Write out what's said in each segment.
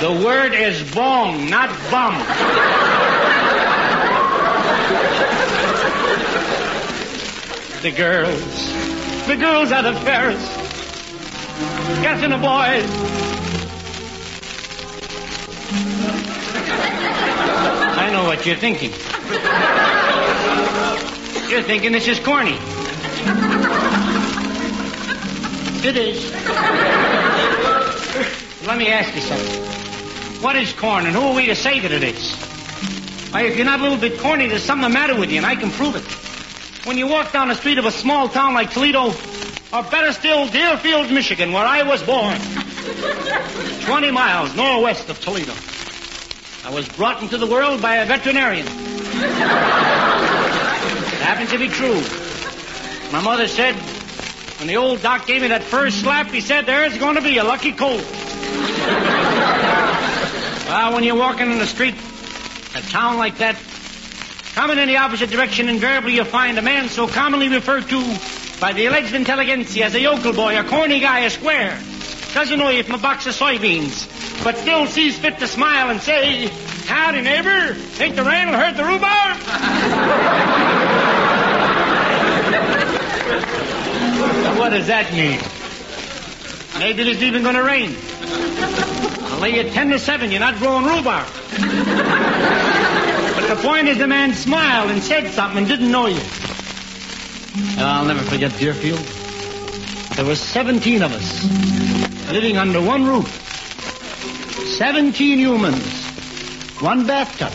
The word is bong, not bum. The girls are the fairest. Guessing the boys. I know what you're thinking. You're thinking this is corny. It is. Let me ask you something. What is corn, and who are we to say that it is? Why, if you're not a little bit corny, there's something the matter with you, and I can prove it. When you walk down the street of a small town like Toledo, or better still, Deerfield, Michigan, where I was born, 20 miles northwest of Toledo, I was brought into the world by a veterinarian. It happened to be true. My mother said, when the old doc gave me that first slap, he said, there's going to be a lucky colt. Well, when you're walking in the street, a town like that, coming in the opposite direction, invariably you'll find a man so commonly referred to by the alleged intelligentsia as a yokel boy, a corny guy, a square. Doesn't know you from a box of soybeans, but still sees fit to smile and say, howdy, neighbor. Think the rain will hurt the rhubarb? What does that mean? Maybe it's even going to rain. I'll lay you 10-7, you're not growing rhubarb. But the point is the man smiled and said something and didn't know you. And I'll never forget Deerfield. There were 17 of us living under one roof. 17 humans. One bathtub.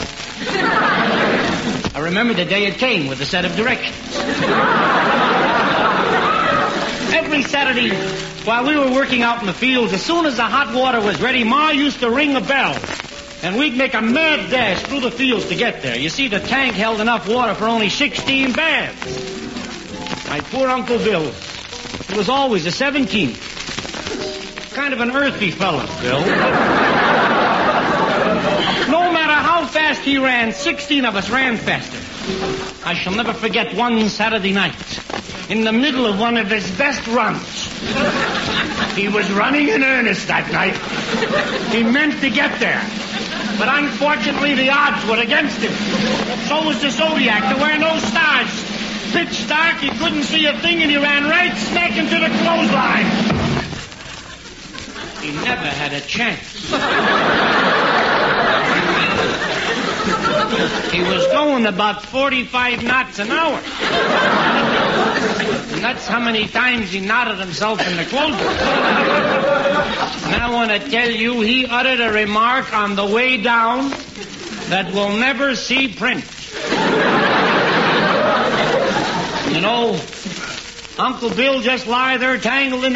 I remember the day it came with a set of directions. Every Saturday, while we were working out in the fields, as soon as the hot water was ready, Ma used to ring a bell. And we'd make a mad dash through the fields to get there. You see, the tank held enough water for only 16 baths. My poor Uncle Bill, he was always a 17th. Kind of an earthy fellow, Bill. No matter how fast he ran, 16 of us ran faster. I shall never forget one Saturday night, in the middle of one of his best runs. He was running in earnest that night. He meant to get there. But unfortunately, the odds were against him. So was the Zodiac. There were no stars. Pitch dark, he couldn't see a thing, and he ran right smack into the clothesline. He never had a chance. He was going about 45 knots an hour. And that's how many times he knotted himself in the clothesline. And I want to tell you, he uttered a remark on the way down that we'll never see print. You know, Uncle Bill just lie there tangled in